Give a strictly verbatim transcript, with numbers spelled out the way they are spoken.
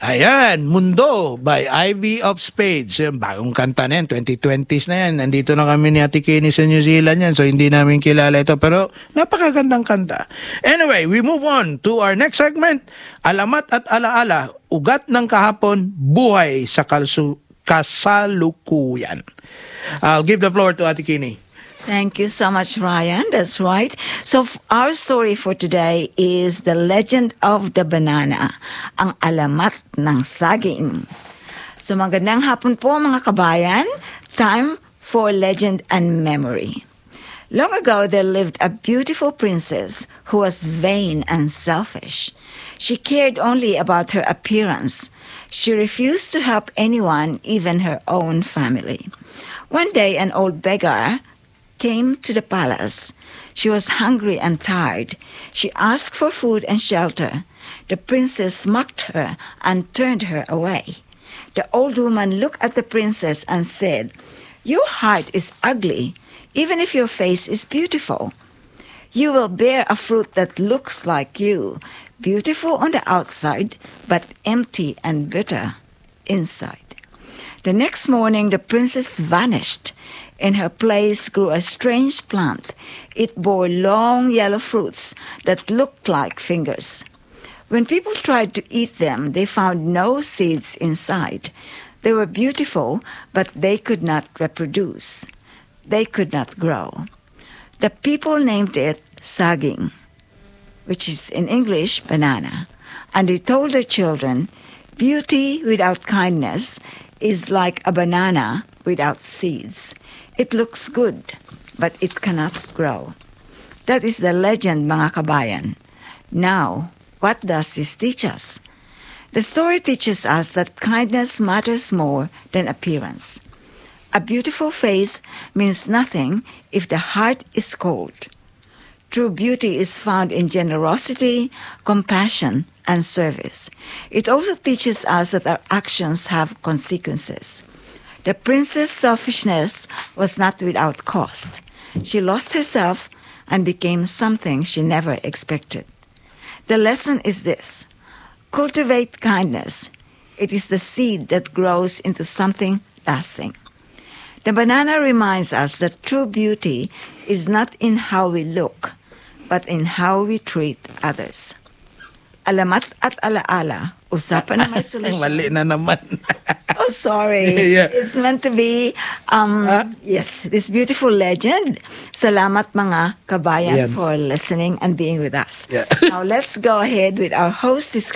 Ayan, Mundo by Ivy of Spades. Yung bagong kanta na yan, twenty twenties na yan. Nandito na kami ni Ate Kenny sa New Zealand yan, so hindi namin kilala ito. Pero napakagandang kanta. Anyway, we move on to our next segment. Alamat at alaala, ugat ng kahapon, buhay sa kalsu kasalukuyan. I'll give the floor to Ate Kenny. Thank you so much, Ryan. That's right. So f- our story for today is The Legend of the Banana, ang alamat ng saging. So magandang hapon po mga kabayan. Time for legend and memory. Long ago, there lived a beautiful princess who was vain and selfish. She cared only about her appearance. She refused to help anyone, even her own family. One day, an old beggar came to the palace. She was hungry and tired. She asked for food and shelter. The princess mocked her and turned her away. The old woman looked at the princess and said, "Your heart is ugly, even if your face is beautiful. You will bear a fruit that looks like you, beautiful on the outside, but empty and bitter inside." The next morning, the princess vanished. In her place grew a strange plant. It bore long yellow fruits that looked like fingers. When people tried to eat them, they found no seeds inside. They were beautiful, but they could not reproduce. They could not grow. The people named it saging, which is in English banana, and they told their children, "Beauty without kindness is like a banana without seeds. It looks good, but it cannot grow." That is the legend, mga kabayan. Now, what does this teach us? The story teaches us that kindness matters more than appearance. A beautiful face means nothing if the heart is cold. True beauty is found in generosity, compassion, and service. It also teaches us that our actions have consequences. The princess' selfishness was not without cost. She lost herself and became something she never expected. The lesson is this: cultivate kindness. It is the seed that grows into something lasting. The banana reminds us that true beauty is not in how we look, but in how we treat others. Alamat at alaala, usapan na may solusyon. Mali na naman. Oh, sorry. Yeah. It's meant to be, um, Huh? yes, this beautiful legend. Salamat mga kabayan Yan. for listening and being with us. Yeah. Now let's go ahead with our host discussion.